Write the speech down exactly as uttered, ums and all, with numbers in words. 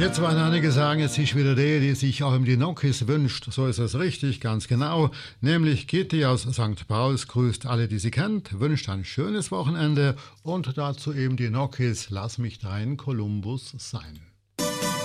Jetzt werden einige sagen, es ist wieder der, die sich auch um die Nokis wünscht. So ist es richtig, ganz genau. Nämlich Gitti aus Sankt Pauls grüßt alle, die sie kennt, wünscht ein schönes Wochenende und dazu eben die Nokis Lass mich dein Kolumbus sein.